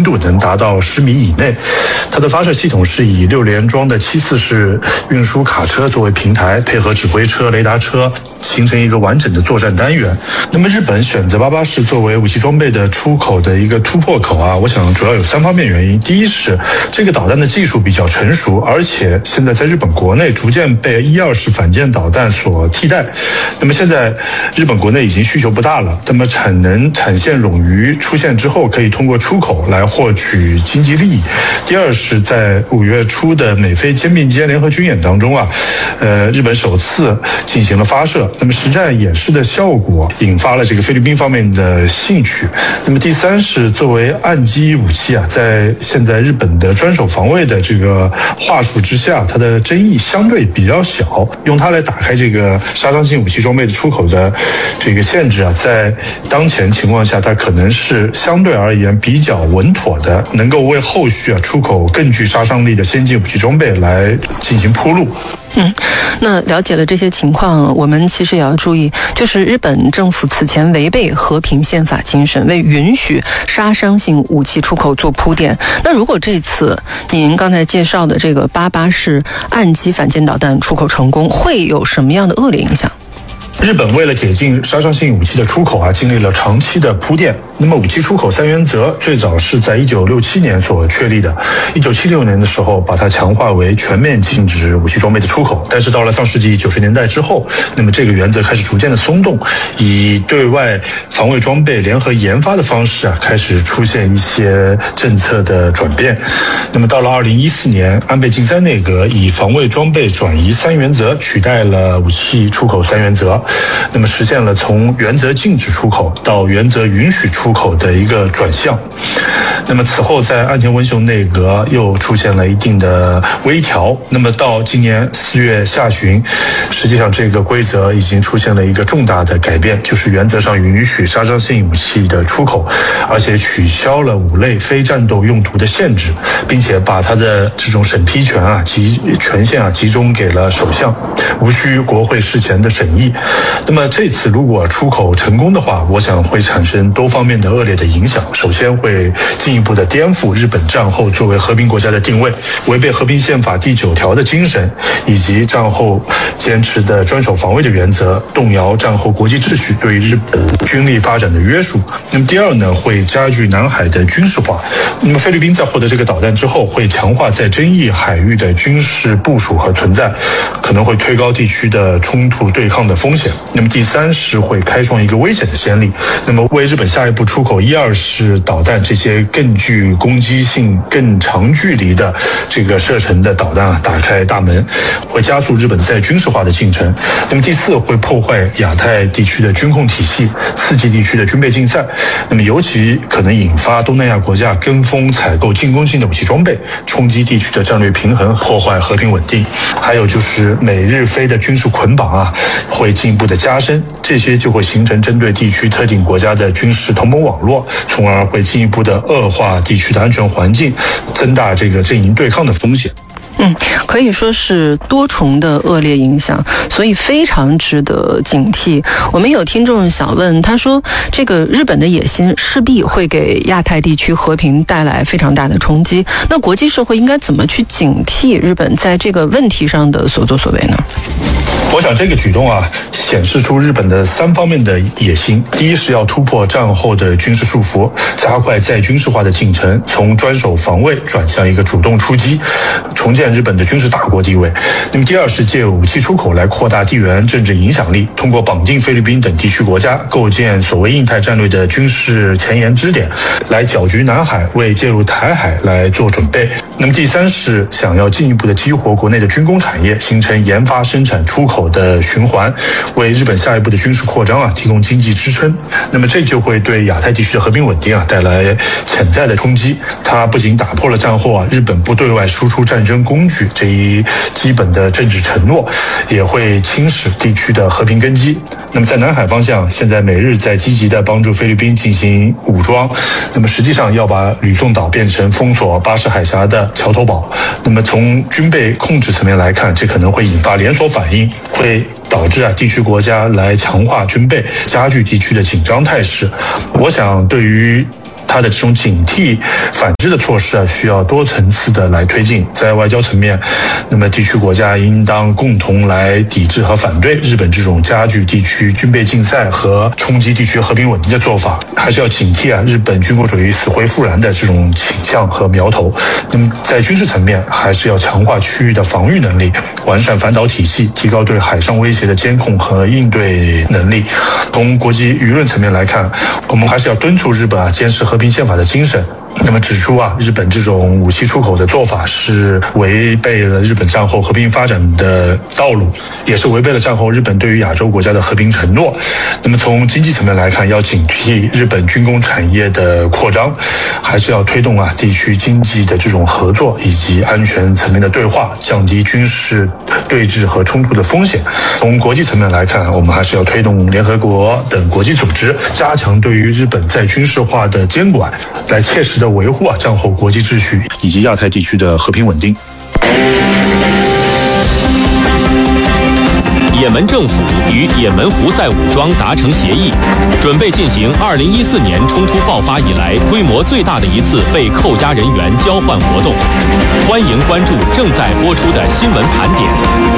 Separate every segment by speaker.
Speaker 1: 度能达到10米以内。它的发射系统是以6连装的7/4式运输卡车作为平台，配合指挥车、雷达车，形成一个完整的作战单元。那么日本选择88式作为武器装备的出口的一个突破口啊，我想主要有3方面原因。第一是这个导弹的技术比较成熟，而且现在在日本国内逐渐被1/2式反舰导弹所替代。那么现在日本国内已经需求不大了，那么产线冗余出现之后，可以通过出口来获取经济利益。第二是在5月初的美菲肩并肩联合军演当中啊，日本首次进行了发射，那么实战演示的效果引发了这个菲律宾方面的兴趣。那么第三是作为岸基武器啊，在现在日本的专守防卫的这个话术之下，它的争议相对比较小，用它来打开这个杀伤性武器装备的出口的这个限制啊，在当前情况下，它可能是相对而言比较稳妥的，能够为后续出口更具杀伤力的先进武器装备来进行铺路。
Speaker 2: 那了解了这些情况，我们其实也要注意，就是日本政府此前违背和平宪法精神，为允许杀伤性武器出口做铺垫。那如果这次您刚才介绍的这个88式岸基反舰导弹出口成功，会有什么样的恶劣影响？
Speaker 1: 日本为了解禁杀伤性武器的出口啊，经历了长期的铺垫。那么武器出口3原则最早是在1967年所确立的，1976年的时候把它强化为全面禁止武器装备的出口。但是到了上世纪90年代之后，那么这个原则开始逐渐的松动，以对外防卫装备联合研发的方式啊，开始出现一些政策的转变。那么到了2014年，安倍晋三内阁以防卫装备转移3原则取代了武器出口3原则。那么实现了从原则禁止出口到原则允许出口的一个转向。那么此后在岸田文雄内阁又出现了一定的微调。那么到今年4月下旬，实际上这个规则已经出现了一个重大的改变，就是原则上允许杀伤性武器的出口，而且取消了5类非战斗用途的限制，并且把它的这种审批权啊及权限啊集中给了首相，无需国会事前的审议。那么这次如果出口成功的话，我想会产生多方面的恶劣的影响。首先会进一步的颠覆日本战后作为和平国家的定位，违背和平宪法第9条的精神，以及战后坚持的专守防卫的原则，动摇战后国际秩序对日本军力发展的约束。那么第二呢，会加剧南海的军事化。那么菲律宾在获得这个导弹之后，会强化在争议海域的军事部署和存在，可能会推高地区的冲突对抗的风险。那么第三是会开创一个危险的先例，那么为日本下一步出口1/2式导弹这些更具攻击性、更长距离的这个射程的导弹打开大门，会加速日本在军事化的进程。那么第四会破坏亚太地区的军控体系，刺激地区的军备竞赛，那么尤其可能引发东南亚国家跟风采购进攻性的武器装备，冲击地区的战略平衡，破坏和平稳定。还有就是美日菲的军事捆绑啊，会进一步的加深，这些就会形成针对地区特定国家的军事同盟网络，从而会进一步的恶化地区的安全环境，增大这个阵营对抗的风险。
Speaker 2: 可以说是多重的恶劣影响，所以非常值得警惕。我们有听众想问，他说这个日本的野心势必会给亚太地区和平带来非常大的冲击，那国际社会应该怎么去警惕日本在这个问题上的所作所为呢？
Speaker 1: 我想这个举动啊，显示出日本的3方面的野心。第一是要突破战后的军事束缚，加快再军事化的进程，从专守防卫转向一个主动出击，重建日本的军事大国地位。那么第二是借武器出口来扩大地缘政治影响力，通过绑定菲律宾等地区国家，构建所谓印太战略的军事前沿支点，来搅局南海，为介入台海来做准备。那么第三是想要进一步的激活国内的军工产业，形成研发、生产、出口的循环，为日本下一步的军事扩张提供经济支撑。那么这就会对亚太地区的和平稳定带来潜在的冲击。它不仅打破了战后日本不对外输出战争工具这一基本的政治承诺，也会侵蚀地区的和平根基。那么在南海方向，现在美日在积极的帮助菲律宾进行武装，那么实际上要把吕宋岛变成封锁巴士海峡的桥头堡。那么从军备控制层面来看，这可能会引发连锁反应，会导致地区国家来强化军备，加剧地区的紧张态势。我想对于它的这种警惕反制的措施需要多层次的来推进。在外交层面，那么地区国家应当共同来抵制和反对日本这种加剧地区军备竞赛和冲击地区和平稳定的做法，还是要警惕日本军国主义死灰复燃的这种倾向和苗头。那么在军事层面，还是要强化区域的防御能力，完善反导体系，提高对海上威胁的监控和应对能力。从国际舆论层面来看，我们还是要敦促日本坚持和平宪法的精神。那么指出日本这种武器出口的做法是违背了日本战后和平发展的道路，也是违背了战后日本对于亚洲国家的和平承诺。那么从经济层面来看，要警惕日本军工产业的扩张，还是要推动地区经济的这种合作以及安全层面的对话，降低军事对峙和冲突的风险。从国际层面来看，我们还是要推动联合国等国际组织加强对于日本在军事化的监管，来切实的维护战后国际秩序以及亚太地区的和平稳定。
Speaker 3: 也门政府与也门胡塞武装达成协议，准备进行2014年冲突爆发以来规模最大的一次被扣押人员交换活动。欢迎关注正在播出的新闻盘点。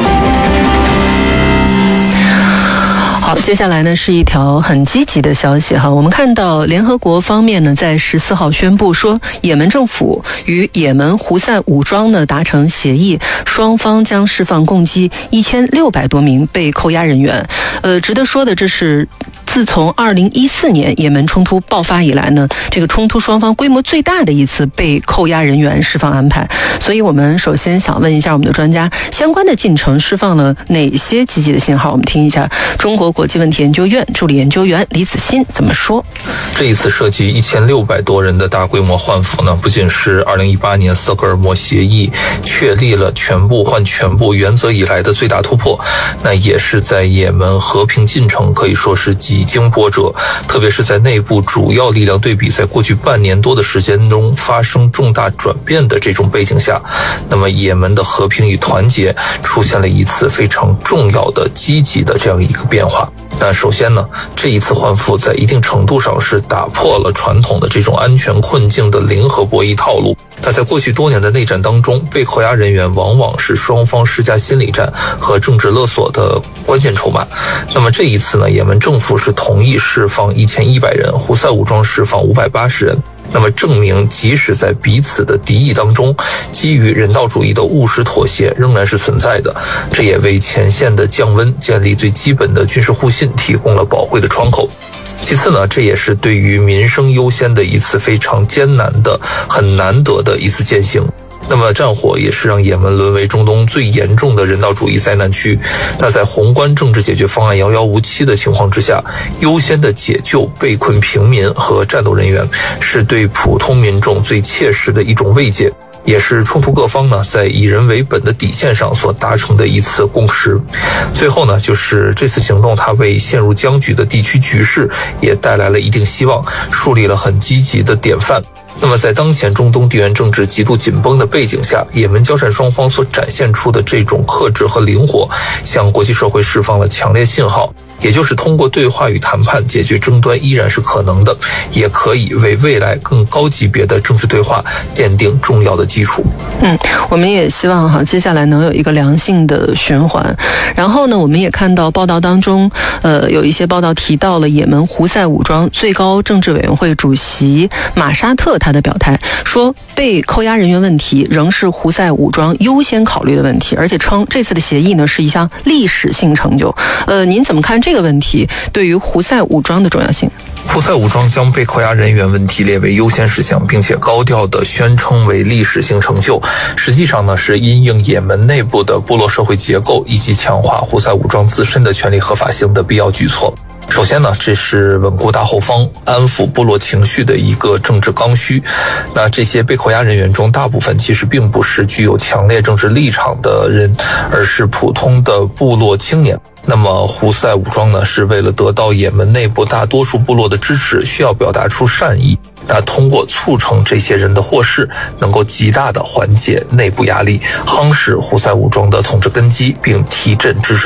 Speaker 2: 好，接下来呢是一条很积极的消息哈。我们看到联合国方面呢在14号宣布说，也门政府与也门胡塞武装呢达成协议，双方将释放共计1600多名被扣押人员。值得说的，这是自从2014年也门冲突爆发以来呢，这个冲突双方规模最大的一次被扣押人员释放安排。所以我们首先想问一下我们的专家，相关的进程释放了哪些积极的信号？我们听一下中国国际问题研究院助理研究员李子欣怎么说。
Speaker 4: 这一次涉及1600多人的大规模换俘呢，不仅是2018年斯德哥尔摩协议确立了全部换全部原则以来的最大突破，那也是在也门和平进程可以说是几经波折，特别是在内部主要力量对比在过去半年多的时间中发生重大转变的这种背景下，那么也门的和平与团结出现了一次非常重要的积极的这样一个变化。那首先呢，这一次换俘在一定程度上是打破了传统的这种安全困境的零和博弈套路。那在过去多年的内战当中，被扣押人员往往是双方施加心理战和政治勒索的关键筹码。那么这一次呢，也门政府是同意释放1100人，胡塞武装释放580人。那么证明即使在彼此的敌意当中，基于人道主义的务实妥协仍然是存在的，这也为前线的降温、建立最基本的军事互信提供了宝贵的窗口。其次呢，这也是对于民生优先的一次非常艰难的、很难得的一次践行。那么战火也是让也门沦为中东最严重的人道主义灾难区。那在宏观政治解决方案遥遥无期的情况之下，优先的解救被困平民和战斗人员，是对普通民众最切实的一种慰藉，也是冲突各方呢在以人为本的底线上所达成的一次共识。最后呢，就是这次行动它为陷入僵局的地区局势也带来了一定希望，树立了很积极的典范。那么在当前中东地缘政治极度紧绷的背景下，也门交战双方所展现出的这种克制和灵活，向国际社会释放了强烈信号，也就是通过对话与谈判解决争端依然是可能的，也可以为未来更高级别的政治对话奠定重要的基础。
Speaker 2: 我们也希望接下来能有一个良性的循环。然后呢，我们也看到报道当中，有一些报道提到了也门胡塞武装最高政治委员会主席马沙特他的表态，说被扣押人员问题仍是胡塞武装优先考虑的问题，而且称这次的协议呢是一项历史性成就。您怎么看这个问题对于胡塞武装的重要性？
Speaker 4: 胡塞武装将被扣押人员问题列为优先事项，并且高调地宣称为历史性成就，实际上呢是因应也门内部的部落社会结构以及强化胡塞武装自身的权利合法性的必要举措。首先呢，这是稳固大后方、安抚部落情绪的一个政治刚需。那这些被扣押人员中，大部分其实并不是具有强烈政治立场的人，而是普通的部落青年。那么胡塞武装呢，是为了得到也门内部大多数部落的支持，需要表达出善意。那通过促成这些人的获释，能够极大的缓解内部压力，夯实胡塞武装的统治根基，并提振支持度。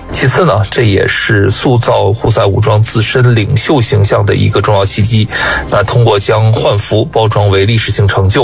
Speaker 4: 其次呢，这也是塑造胡塞武装自身领袖形象的一个重要契机。那通过将换服包装为历史性成就，